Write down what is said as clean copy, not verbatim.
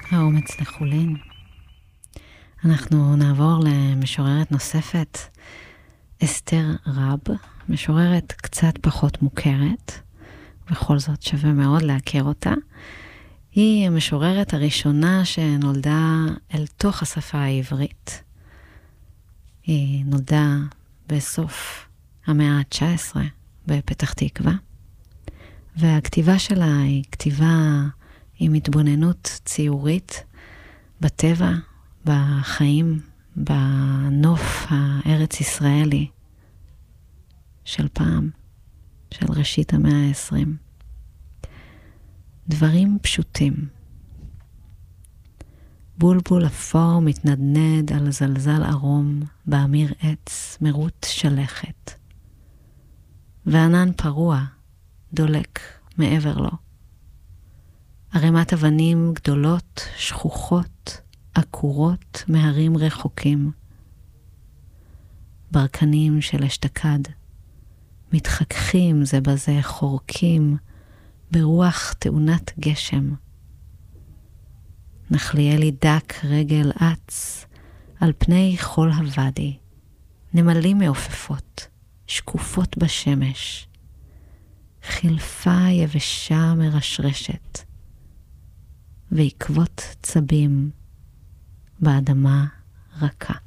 האומץ לחולין. אנחנו נעבור למשוררת נוספת, אסתר רב, משוררת קצת פחות מוכרת, בכל זאת שווה מאוד להכיר אותה. היא המשוררת הראשונה שנולדה אל תוך השפה העברית. היא נולדה בסוף המאה ה-19 בפתח תקווה, והכתיבה שלה היא כתיבה עם התבוננות ציורית בטבע, בחיים, בנוף הארץ ישראלי של פעם, של ראשית המאה ה-20. דברים פשוטים. בולבול אפור מתנדנד על זלזל ארום, באמיר עץ מרות שלכת. וענן פרוע דולק מעבר לו. ערימת אבנים גדולות, שכוחות, עקורות מהרים רחוקים. ברקנים של אשתקד, מתחככים זה בזה, חורקים, ברוח תאונת גשם. נחליאלי דק רגל אץ, על פני חול הוואדי, נמלים מעופפות, שקופות בשמש, חלפה יבשה מרשרשת, ועקבות צבים באדמה רכה.